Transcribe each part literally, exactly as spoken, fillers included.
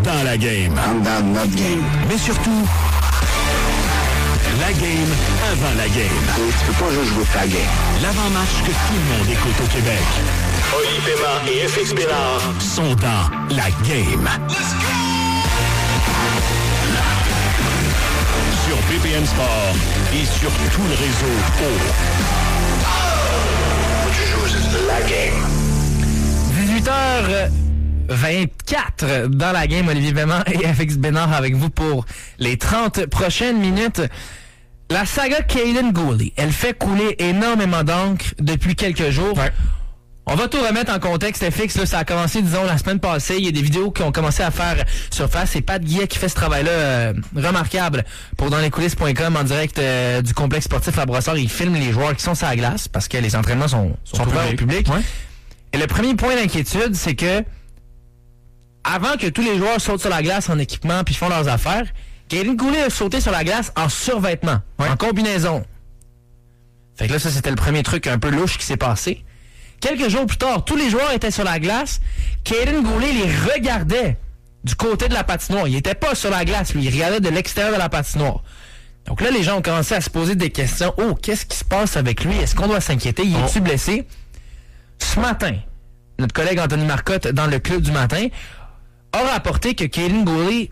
dans la game. Rentre dans notre game. Mais surtout, la game avant la game. Tu peux pas juste jouer ta game. L'avant-match que tout le monde écoute au Québec. Oli Pema et F X Bénard sont dans la game. Let's go! Sur B P M Sport et sur tout le réseau au... Oh! Tu joues la game. dix-huit heures vingt-quatre dans la game. Olivier Pema et F X Bénard avec vous pour les trente prochaines minutes. La saga Kaiden Guhle, elle fait couler énormément d'encre depuis quelques jours. Ouais. On va tout remettre en contexte, F X. Là, ça a commencé, disons, la semaine passée. Il y a des vidéos qui ont commencé à faire surface. C'est Pat Guillet qui fait ce travail-là euh, remarquable pour dans les coulisses point com en direct euh, du complexe sportif à Brossard. Il filme les joueurs qui sont sur la glace parce que les entraînements sont, sont, sont ouverts au public. Ouais. Et le premier point d'inquiétude, c'est que avant que tous les joueurs sautent sur la glace en équipement puis font leurs affaires, Kaiden Guhle a sauté sur la glace en survêtement, ouais. en combinaison. Fait que là, ça, c'était le premier truc un peu louche qui s'est passé. Quelques jours plus tard, tous les joueurs étaient sur la glace. Kaiden Guhle les regardait du côté de la patinoire. Il était pas sur la glace, lui. Il regardait de l'extérieur de la patinoire. Donc là, les gens ont commencé à se poser des questions. Oh, qu'est-ce qui se passe avec lui? Est-ce qu'on doit s'inquiéter? Il est-tu blessé? Ce matin, notre collègue Anthony Marcotte, dans le club du matin, a rapporté que Kaiden Guhle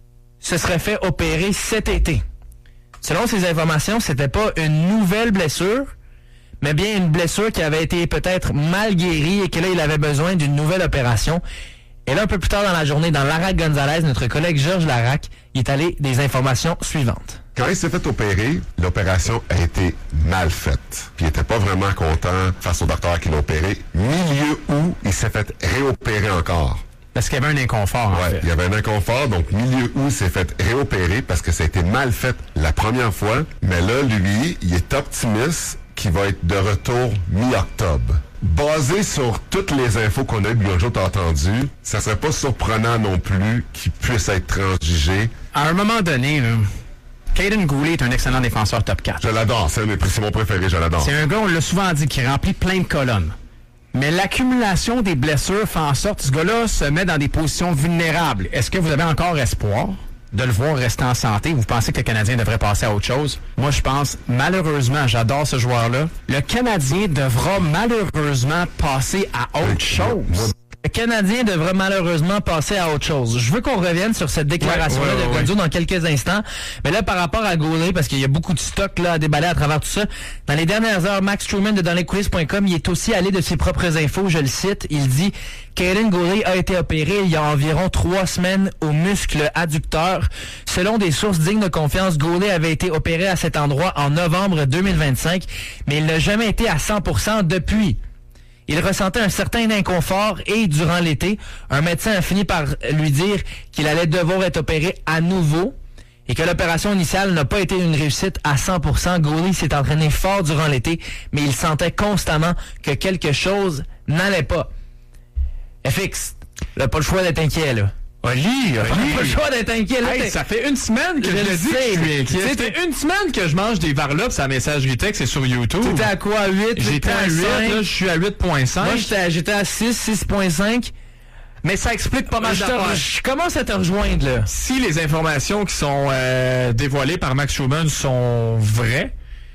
se serait fait opérer cet été. Selon ses informations, c'était pas une nouvelle blessure, mais bien une blessure qui avait été peut-être mal guérie et que là, il avait besoin d'une nouvelle opération. Et là, un peu plus tard dans la journée, dans Larac Gonzalez, notre collègue Georges Larac, il est allé des informations suivantes. Quand il s'est fait opérer, l'opération a été mal faite. Puis il était pas vraiment content face au docteur qui l'a opéré. Milieu où il s'est fait réopérer encore. Parce qu'il y avait un inconfort, en ouais, fait. Il y avait un inconfort, donc milieu où il s'est fait réopérer parce que ça a été mal fait la première fois. Mais là, lui, il est optimiste qu'il va être de retour mi-octobre. Basé sur toutes les infos qu'on a eu, bien sûr, t'as entendu, ça serait pas surprenant non plus qu'il puisse être transigé. À un moment donné, là, Kaiden Guhle est un excellent défenseur top quatre. Je l'adore, c'est, c'est mon préféré, je l'adore. C'est un gars, on l'a souvent dit, qui remplit plein de colonnes. Mais l'accumulation des blessures fait en sorte que ce gars-là se met dans des positions vulnérables. Est-ce que vous avez encore espoir de le voir rester en santé? Vous pensez que le Canadien devrait passer à autre chose? Moi, je pense, malheureusement, j'adore ce joueur-là. Le Canadien devra malheureusement passer à autre chose. Le Canadien devrait malheureusement passer à autre chose. Je veux qu'on revienne sur cette déclaration-là ouais, ouais, de Gaudio ouais. dans quelques instants. Mais là, par rapport à Guhle, parce qu'il y a beaucoup de stock là, à déballer à travers tout ça, dans les dernières heures, Max Truman de dans les coulisses point com, il est aussi allé de ses propres infos, je le cite. Il dit « Kaiden Guhle a été opéré il y a environ trois semaines au muscle adducteur. Selon des sources dignes de confiance, Guhle avait été opéré à cet endroit en novembre deux mille vingt-cinq, mais il n'a jamais été à cent pour cent depuis. » Il ressentait un certain inconfort et, durant l'été, un médecin a fini par lui dire qu'il allait devoir être opéré à nouveau et que l'opération initiale n'a pas été une réussite à cent pour cent. Guhle s'est entraîné fort durant l'été, mais il sentait constamment que quelque chose n'allait pas. F X, il n'a pas le choix d'être inquiet, là. Oli, Oli. Pas le choix d'être inquiet, là. Hey, ça fait une semaine que je, je le dis que je suis inquiet. Ça fait une semaine que je mange des varlopes, c'est la messagerie texte, c'est sur YouTube. T'étais à quoi, à huit? J'étais à huit, là, je suis à huit virgule cinq. Moi, j'étais à, j'étais à six, six virgule cinq. Mais ça explique pas mal je d'affaires. Je commence à te rejoindre, là. Si les informations qui sont euh, dévoilées par Max Truman sont vraies,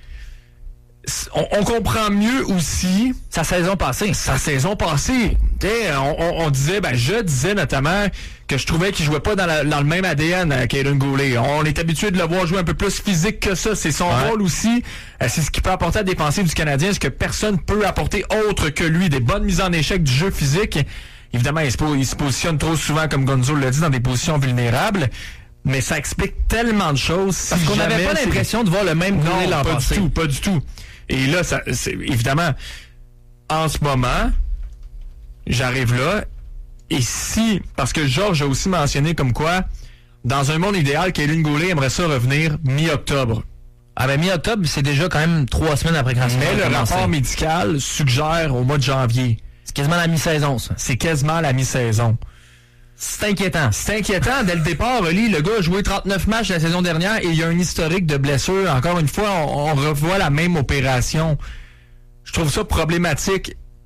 On, on comprend mieux aussi sa saison passée. Sa saison passée. On, on, on disait, ben je disais notamment que je trouvais qu'il jouait pas dans, la, dans le même A D N à Kaiden Guhle. On est habitué de le voir jouer un peu plus physique que ça. C'est son ouais. rôle aussi. C'est ce qui peut apporter à la défensive du Canadien. Ce que personne peut apporter autre que lui. Des bonnes mises en échec du jeu physique. Évidemment, il se, il se positionne trop souvent, comme Gonzo l'a dit, dans des positions vulnérables. Mais ça explique tellement de choses. Parce si qu'on n'avait pas l'impression de voir le même Guhle l'an passé. Pas du tout, pas du tout. Et là, ça, c'est, évidemment, en ce moment, j'arrive là, et si, parce que Georges a aussi mentionné comme quoi, dans un monde idéal, Kaiden Guhle aimerait ça revenir mi-octobre. Ah ben mi-octobre, c'est déjà quand même trois semaines après quand Mais le commencé. Rapport médical suggère au mois de janvier. C'est quasiment la mi-saison, ça. C'est quasiment la mi-saison. C'est inquiétant. C'est inquiétant. Dès le départ, Oli, le gars a joué trente-neuf matchs la saison dernière et il y a un historique de blessures. Encore une fois, on, on revoit la même opération. Je trouve ça problématique.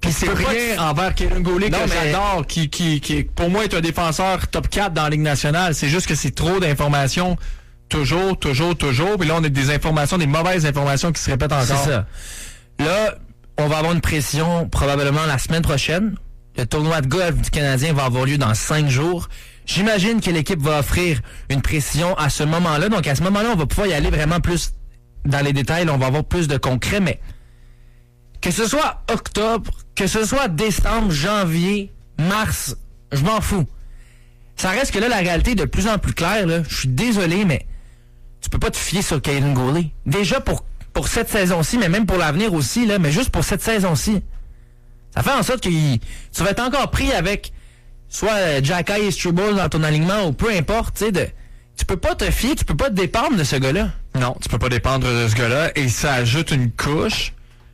Puis c'est rien envers Kaiden Guhle que mais... j'adore, qui, qui, qui, pour moi, est un défenseur top quatre dans la Ligue nationale. C'est juste que c'est trop d'informations, toujours, toujours, toujours. Puis là, on a des informations, des mauvaises informations qui se répètent encore. C'est ça. Là, on va avoir une pression probablement la semaine prochaine. Le tournoi de golf du Canadien va avoir lieu dans cinq jours. J'imagine que l'équipe va offrir une pression à ce moment-là. Donc, à ce moment-là, on va pouvoir y aller vraiment plus dans les détails. On va avoir plus de concret, mais que ce soit octobre, que ce soit décembre, janvier, mars, je m'en fous. Ça reste que là, la réalité est de plus en plus claire. Là. Je suis désolé, mais tu peux pas te fier sur Kaiden Guhle. Déjà pour, pour cette saison-ci, mais même pour l'avenir aussi, là, mais juste pour cette saison-ci. Ça fait en sorte que il, tu vas être encore pris avec soit Jacky et Struble dans ton alignement ou peu importe. Tu sais, tu peux pas te fier, tu peux pas te dépendre de ce gars-là. Non, tu peux pas dépendre de ce gars-là. Et ça ajoute une couche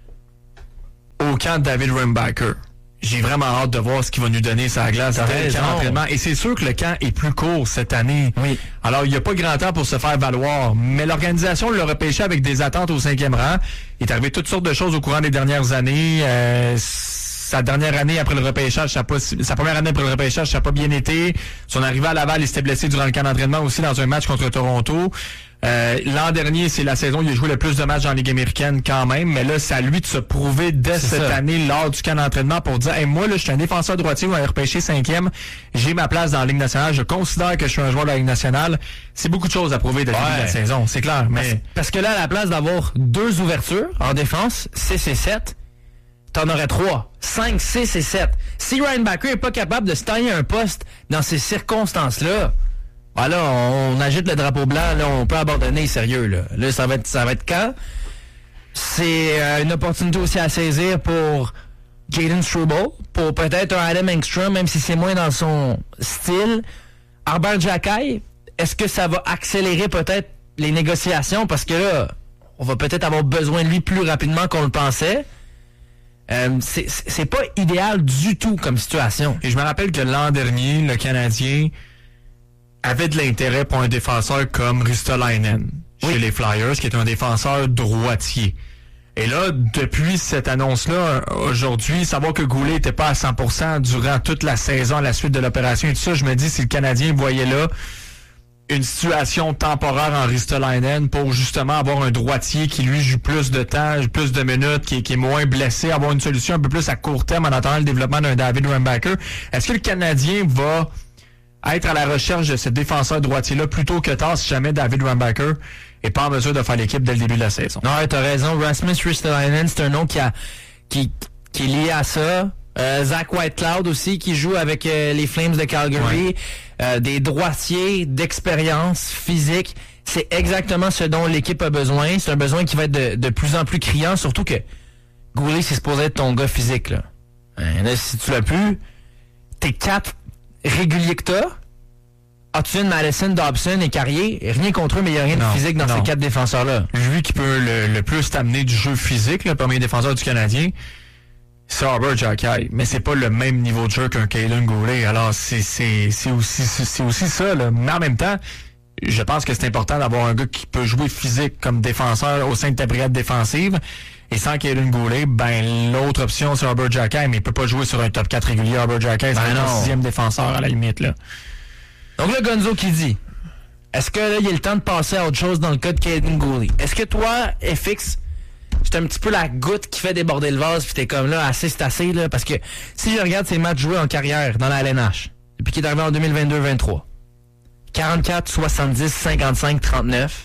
au camp de David Rembacher. J'ai vraiment hâte de voir ce qu'il va nous donner sur la glace dans le camp d'entraînement. Et c'est sûr que le camp est plus court cette année. Oui. Alors, il n'y a pas grand temps pour se faire valoir. Mais l'organisation l'a repêché avec des attentes au cinquième rang. Il est arrivé toutes sortes de choses au courant des dernières années. Euh, sa dernière année après le repêchage, ça pas, sa première année après le repêchage, ça n'a pas bien été. Son arrivée à Laval, il s'était blessé durant le camp d'entraînement aussi dans un match contre Toronto. Euh, l'an dernier, c'est la saison où il a joué le plus de matchs dans la Ligue américaine quand même, mais là, c'est à lui de se prouver dès c'est cette ça. année lors du camp d'entraînement pour dire hey, moi, là, je suis un défenseur droitier, on va repêcher cinquième, j'ai ma place dans la Ligue nationale, je considère que je suis un joueur de la Ligue nationale. C'est beaucoup de choses à prouver dès le début de la saison, c'est clair. Mais parce, parce que là, à la place d'avoir deux ouvertures en défense, six et sept, t'en aurais trois. cinq, six et sept. Si Ryan Backer est pas capable de se tailler un poste dans ces circonstances-là, voilà, on, on agite le drapeau blanc, là, on peut abandonner, sérieux, là. Là, ça va être, ça va être quand? C'est euh, une opportunité aussi à saisir pour Jaden Struble, pour peut-être un Adam Engstrom, même si c'est moins dans son style. Arber Xhekaj, est-ce que ça va accélérer peut-être les négociations? Parce que là, on va peut-être avoir besoin de lui plus rapidement qu'on le pensait. Euh, c'est, c'est pas idéal du tout comme situation. Et je me rappelle que l'an dernier, le Canadien avait de l'intérêt pour un défenseur comme Ristolainen chez oui. les Flyers, qui est un défenseur droitier. Et là, depuis cette annonce-là, aujourd'hui, savoir que Goulet n'était pas à cent pour cent durant toute la saison à la suite de l'opération et tout ça, je me dis, si le Canadien voyait là une situation temporaire en Ristolainen pour justement avoir un droitier qui lui joue plus de temps, plus de minutes, qui, qui est moins blessé, avoir une solution un peu plus à court terme en attendant le développement d'un David Rembacher, est-ce que le Canadien va être à la recherche de ce défenseur droitier-là plutôt que tard si jamais David Rembacher est pas en mesure de faire l'équipe dès le début de la saison? Non, t'as raison. Rasmus Ristolainen, c'est un nom qui, a, qui, qui est lié à ça. Euh, Zach Whitecloud aussi, qui joue avec euh, les Flames de Calgary. Ouais. Euh, des droitiers d'expérience physique. C'est exactement ce dont l'équipe a besoin. C'est un besoin qui va être de, de plus en plus criant, surtout que Goulet, c'est supposé être ton gars physique, là. Hein, là, si tu l'as plus, tes quatre réguliers que t'as, Hudson, Madison, Dobson et Carrier, rien contre eux, mais il n'y a rien non, de physique dans non. ces quatre défenseurs-là. Lui qui peut le, le plus t'amener du jeu physique, le premier défenseur du Canadien, c'est Arber Xhekaj, mais c'est pas le même niveau de jeu qu'un Kaiden Guhle. Alors, c'est, c'est, c'est, aussi, c'est, c'est aussi ça, là. Mais en même temps, je pense que c'est important d'avoir un gars qui peut jouer physique comme défenseur au sein de ta brigade défensive. Et sans Kaiden Guhle, ben, l'autre option, c'est Arber Xhekaj, mais il peut pas jouer sur un top quatre régulier. Arber Xhekaj, c'est ben un sixième défenseur à la limite, là. Donc là, Gonzo qui dit, est-ce que là, il y a le temps de passer à autre chose dans le cas de Kaiden Guhle? Est-ce que toi, F X, c'est un petit peu la goutte qui fait déborder le vase, puis t'es comme là, assez, c'est assez, là, parce que si je regarde ses matchs joués en carrière dans la L N H, depuis qu'il est arrivé en deux mille vingt-deux vingt-trois, quarante-quatre, soixante-dix, cinquante-cinq, trente-neuf,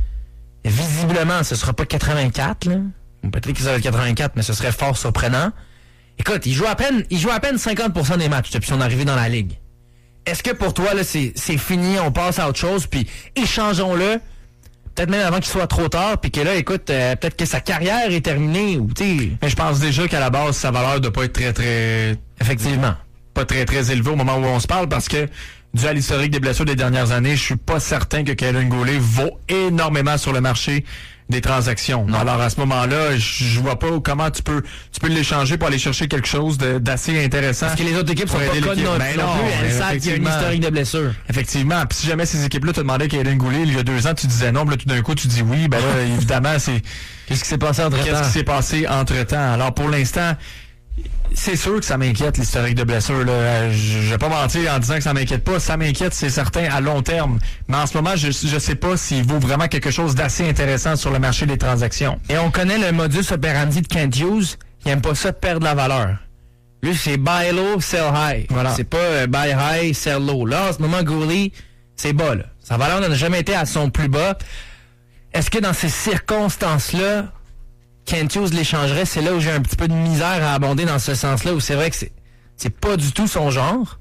visiblement, ce sera pas quatre-vingt-quatre, là. Peut-être qu'il sera quatre-vingt-quatre, mais ce serait fort surprenant. Écoute, il joue à peine, il joue à peine cinquante pour cent des matchs depuis son arrivée dans la Ligue. Est-ce que pour toi, là, c'est, c'est fini, on passe à autre chose, puis échangeons-le, peut-être même avant qu'il soit trop tard, puis que là, écoute, euh, peut-être que sa carrière est terminée, ou tu sais... Mais je pense déjà qu'à la base, sa valeur doit pas être très, très... Effectivement. Pas très, très élevée au moment où on se parle, parce que, dû à l'historique des blessures des dernières années, je suis pas certain que Kaiden Guhle vaut énormément sur le marché des transactions. Non. Alors, à ce moment-là, je, je vois pas comment tu peux tu peux l'échanger pour aller chercher quelque chose de, d'assez intéressant. Parce que les autres équipes sont pas connes non, ben non, non plus. Elles savent qu'il y a une historique de blessures. Effectivement. Puis si jamais ces équipes-là te demandaient Kaiden Guhle il y a deux ans, tu disais non, puis là, tout d'un coup, tu dis oui. Ben là, évidemment, c'est... Qu'est-ce qui s'est passé entre-temps? Qu'est-ce qui s'est passé entre-temps? Alors, pour l'instant, C'est sûr que ça m'inquiète, l'historique de blessure. Là. Je, je vais pas mentir en disant que ça m'inquiète pas. Ça m'inquiète, c'est certain, à long terme. Mais en ce moment, je je sais pas s'il vaut vraiment quelque chose d'assez intéressant sur le marché des transactions. Et on connaît le modus operandi de Kent Hughes. Il aime pas ça perdre la valeur. Lui, c'est buy low, sell high. Voilà. C'est pas euh, buy high, sell low. Là, en ce moment, Gourley, c'est bas. Là. Sa valeur n'a jamais été à son plus bas. Est-ce que dans ces circonstances-là, Kent Hughes l'échangerait? C'est là où j'ai un petit peu de misère à abonder dans ce sens-là, où c'est vrai que c'est, c'est pas du tout son genre.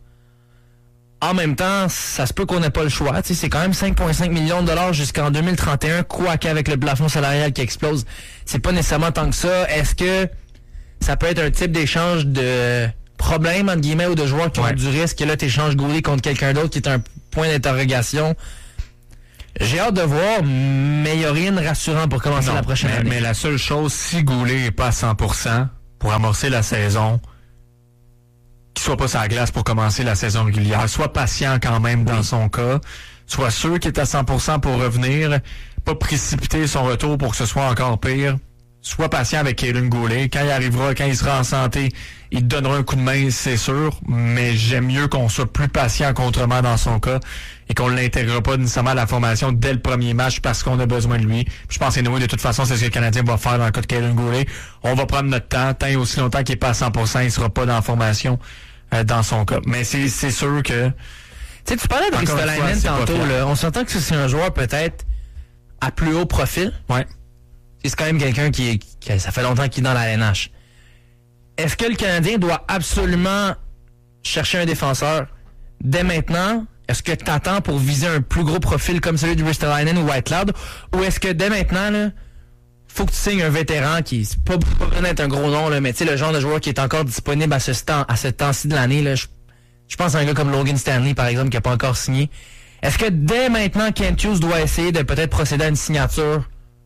En même temps, ça se peut qu'on n'ait pas le choix. T'sais, c'est quand même cinq virgule cinq millions de dollars jusqu'en deux mille trente et un, quoi qu'avec le plafond salarial qui explose, c'est pas nécessairement tant que ça. Est-ce que ça peut être un type d'échange de problème, entre guillemets, ou de joueurs qui ouais. ont du risque, et là, t'échanges Gourley contre quelqu'un d'autre qui est un point d'interrogation? J'ai hâte de voir, mais il n'y a rien de rassurant pour commencer non, la prochaine mais, année. Mais la seule chose, si Goulet n'est pas à cent pour cent pour amorcer la saison, qu'il soit pas sur la glace pour commencer la saison régulière, soit patient quand même dans oui. son cas, soit sûr qu'il est à cent pour cent pour revenir, pas précipiter son retour pour que ce soit encore pire, soit patient avec Kaiden Goulet. Quand il arrivera, quand il sera en santé, il te donnera un coup de main, c'est sûr, mais j'aime mieux qu'on soit plus patient qu'autrement dans son cas et qu'on ne l'intègre pas nécessairement à la formation dès le premier match parce qu'on a besoin de lui. Puis je pense que nous, de toute façon, c'est ce que le Canadien va faire dans le cas de Kaiden Goulet. On va prendre notre temps, tant et aussi longtemps qu'il n'est pas à cent pour cent, il ne sera pas dans la formation euh, dans son cas. Mais c'est, c'est sûr que... Tu sais, tu parlais de Ristolainen tantôt, là. On s'entend que c'est un joueur peut-être à plus haut profil. Ouais. C'est quand même quelqu'un qui, qui, ça fait longtemps qu'il est dans la N H. Est-ce que le Canadien doit absolument chercher un défenseur dès maintenant? Est-ce que tu attends pour viser un plus gros profil comme celui de Ristolainen ou Whitecloud? Ou est-ce que dès maintenant, là, faut que tu signes un vétéran qui, c'est pas, pas besoin d'être un gros nom, là, mais tu sais, le genre de joueur qui est encore disponible à ce temps, à ce temps-ci de l'année, là, je, je pense à un gars comme Logan Stanley, par exemple, qui n'a pas encore signé. Est-ce que dès maintenant, Kent Hughes doit essayer de peut-être procéder à une signature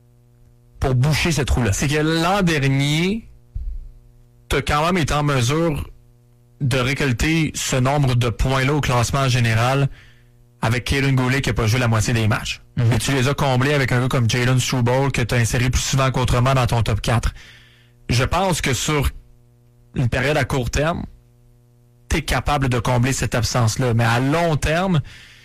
pour boucher ce trou-là? C'est que l'an dernier, t'as quand même été en mesure de récolter ce nombre de points-là au classement général avec Kaiden Goulet qui n'a pas joué la moitié des matchs. Mm-hmm. Et tu les as comblés avec un gars comme Jalen Struble que tu as inséré plus souvent qu'autrement dans ton top quatre. Je pense que sur une période à court terme, tu es capable de combler cette absence-là. Mais à long terme,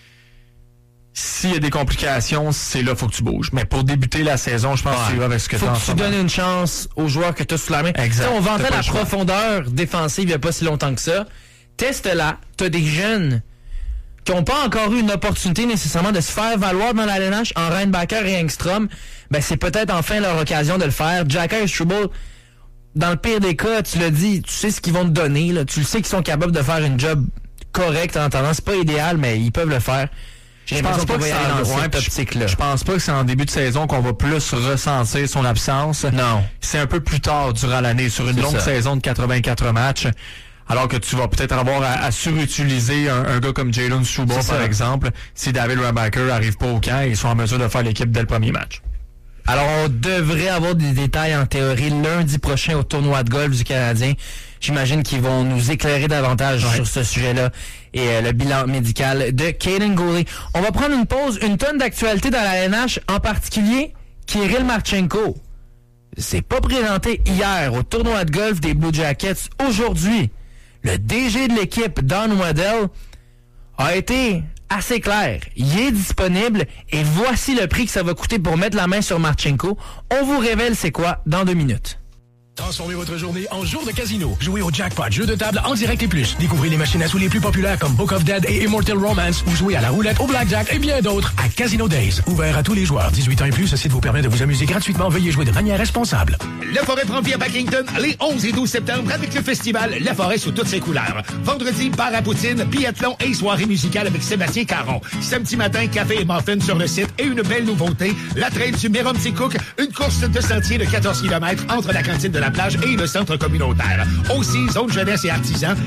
s'il y a des complications, c'est là qu'il faut que tu bouges. Mais pour débuter la saison, je pense ouais. que c'est avec ce que tu as en ce moment. Faut que tu donnes une chance aux joueurs que tu as sous la main. Exact. T'sais, on vantait la profondeur profondeur défensive il n'y a pas si longtemps que ça. Teste-la. Tu as des jeunes qui n'ont pas encore eu une opportunité nécessairement de se faire valoir dans la L N H en Reinbacher et Engstrom. Ben, c'est peut-être enfin leur occasion de le faire. Jacker et Struble, dans le pire des cas, tu l'as dit, tu sais ce qu'ils vont te donner. Là. Tu le sais qu'ils sont capables de faire une job correcte en attendant. C'est pas idéal, mais ils peuvent le faire. Je pense pas que c'est en, ouais, je pense pas que c'est en début de saison qu'on va plus ressentir son absence. Non. C'est un peu plus tard durant l'année, sur une c'est longue ça. saison de quatre-vingt-quatre matchs. Alors que tu vas peut-être avoir à, à surutiliser un, un gars comme Jalen Struble, par ça. exemple, si David Reinbacher arrive pas au camp et ils sont en mesure de faire l'équipe dès le premier match. Alors, on devrait avoir des détails en théorie lundi prochain au tournoi de golf du Canadien. J'imagine qu'ils vont nous éclairer davantage ouais. sur ce sujet-là et euh, le bilan médical de Kaiden Goulet. On va prendre une pause, une tonne d'actualité dans la N H, en particulier Kirill Marchenko. C'est pas présenté hier au tournoi de golf des Blue Jackets. Aujourd'hui, le D G de l'équipe, Don Waddell, a été assez clair. Il est disponible et voici le prix que ça va coûter pour mettre la main sur Marchenko. On vous révèle c'est quoi dans deux minutes. Transformez votre journée en jour de casino. Jouez au jackpot, jeu de table en direct et plus. Découvrez les machines à sous les plus populaires comme Book of Dead et Immortal Romance ou jouez à la roulette, au blackjack et bien d'autres à Casino Days. Ouvert à tous les joueurs. dix-huit ans et plus, ce site vous permet de vous amuser gratuitement. Veuillez jouer de manière responsable. La Forêt prend vie à Packington les onze et douze septembre avec le festival La Forêt sous toutes ses couleurs. Vendredi, bar à poutine, biathlon et soirée musicale avec Sébastien Caron. Samedi matin, café et muffins sur le site et une belle nouveauté, la trail du Mérum-Ticook, une course de sentier de quatorze kilomètres entre la cantine de la plage et le centre communautaire. Aussi, zone jeunesse et artisans,